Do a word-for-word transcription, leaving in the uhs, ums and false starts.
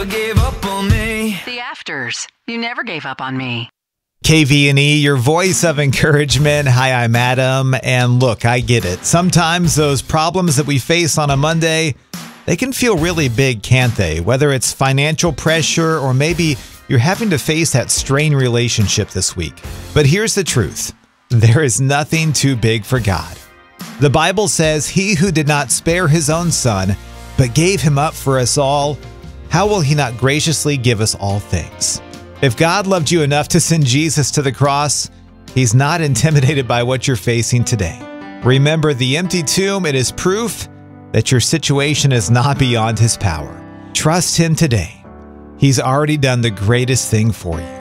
never gave up on me. The Afters. You never gave up on me. K V and E, your voice of encouragement. Hi, I'm Adam. And look, I get it. Sometimes those problems that we face on a Monday, they can feel really big, can't they? Whether it's financial pressure or maybe you're having to face that strained relationship this week. But here's the truth. There is nothing too big for God. The Bible says, "He who did not spare his own son, but gave him up for us all, how will he not graciously give us all things?" If God loved you enough to send Jesus to the cross, he's not intimidated by what you're facing today. Remember, the empty tomb, it is proof that your situation is not beyond his power. Trust him today. He's already done the greatest thing for you.